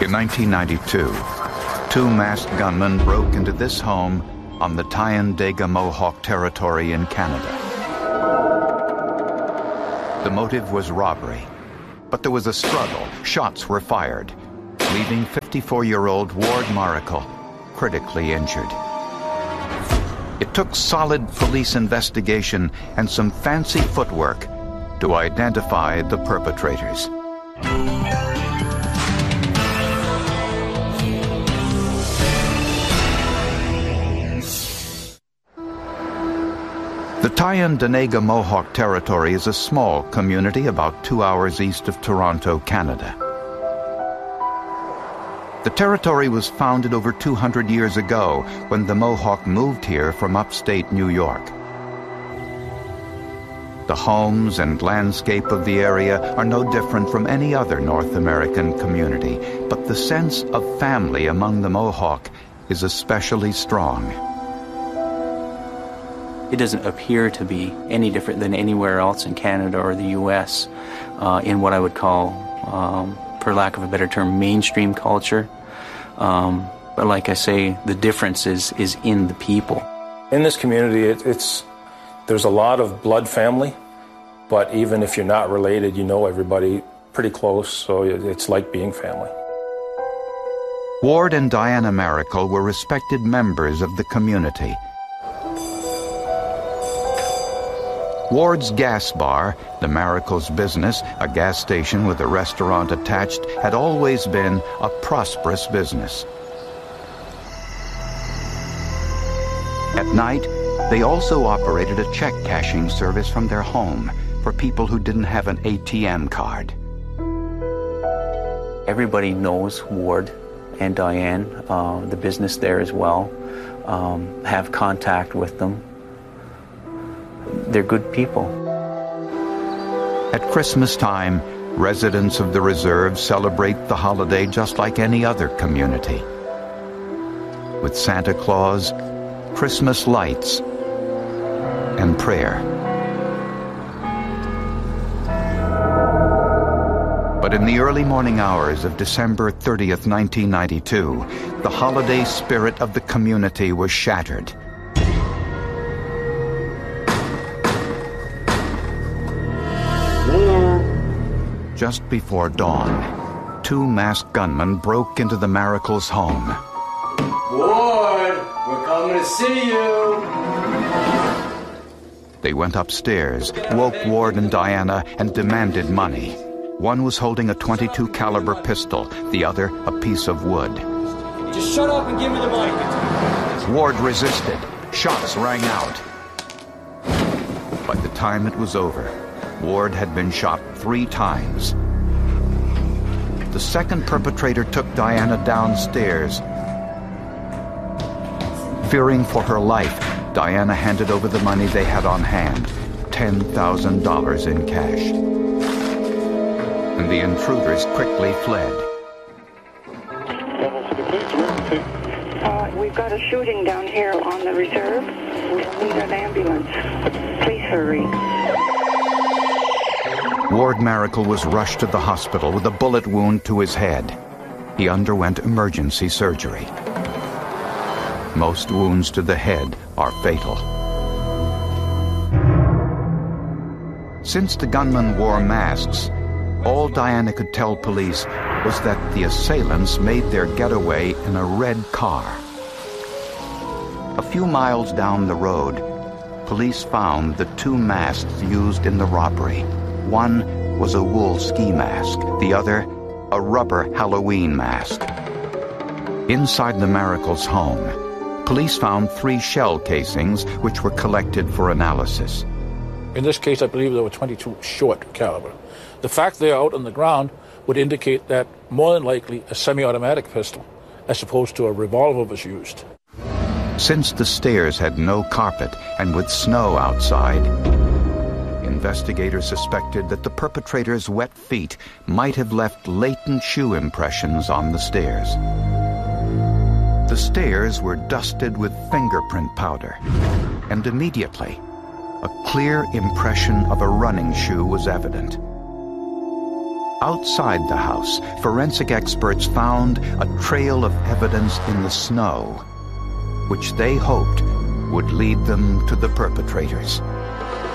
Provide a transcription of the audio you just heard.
In 1992, two masked gunmen broke into this home on the Tyendega Mohawk Territory in Canada. The motive was robbery, but there was a struggle. Shots were fired, leaving 54-year-old Ward Maracle critically injured. It took solid police investigation and some fancy footwork to identify the perpetrators. The Tyendega Mohawk Territory is a small community about 2 hours east of Toronto, Canada. The territory was founded over 200 years ago when the Mohawk moved here from upstate New York. The homes and landscape of the area are no different from any other North American community, but the sense of family among the Mohawk is especially strong. It doesn't appear to be any different than anywhere else in Canada or the U.S. In what I would call, for lack of a better term, mainstream culture. But like I say, the difference is in the people. In this community, there's a lot of blood family, but even if you're not related, you know everybody pretty close, so it's like being family. Ward and Diana Maracle were respected members of the community. Ward's Gas Bar, the Maracle's business, a gas station with a restaurant attached, had always been a prosperous business. At night, they also operated a check cashing service from their home for people who didn't have an ATM card. Everybody knows Ward and Diane, the business there as well, have contact with them. They're good people. At Christmas time, residents of the reserve celebrate the holiday just like any other community, with Santa Claus, Christmas lights, and prayer. But in the early morning hours of December 30th, 1992, the holiday spirit of the community was shattered. Just before dawn, two masked gunmen broke into the Maracle's home. Ward, we're coming to see you. They went upstairs, woke Ward and Diana, and demanded money. One was holding a .22 caliber pistol, the other a piece of wood. Just shut up and give me the money. Ward resisted. Shots rang out. By the time it was over, Ward had been shot 3 times. The second perpetrator took Diana downstairs. Fearing for her life, Diana handed over the money they had on hand, $10,000 in cash. And the intruders quickly fled. We've got a shooting down here on the reserve. We need an ambulance. Please hurry. Ward Maracle was rushed to the hospital with a bullet wound to his head. He underwent emergency surgery. Most wounds to the head are fatal. Since the gunmen wore masks, all Diana could tell police was that the assailants made their getaway in a red car. A few miles down the road, police found the 2 masks used in the robbery. One was a wool ski mask, the other a rubber Halloween mask. Inside the Maracle's home, police found 3 shell casings which were collected for analysis. In this case, I believe they were .22 short caliber. The fact they are out on the ground would indicate that more than likely a semi-automatic pistol as opposed to a revolver was used. Since the stairs had no carpet and with snow outside, investigators suspected that the perpetrator's wet feet might have left latent shoe impressions on the stairs. The stairs were dusted with fingerprint powder, and immediately, a clear impression of a running shoe was evident. Outside the house, forensic experts found a trail of evidence in the snow, which they hoped would lead them to the perpetrators.